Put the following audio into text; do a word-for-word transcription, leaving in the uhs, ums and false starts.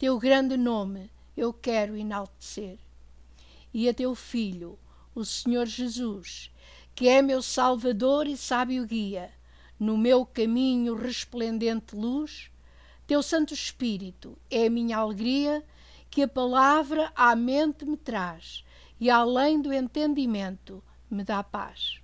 teu grande nome eu quero enaltecer. E a teu Filho, o Senhor Jesus, que é meu Salvador e sábio guia, no meu caminho resplendente luz, teu Santo Espírito é a minha alegria, que a palavra à mente me traz e além do entendimento me dá paz.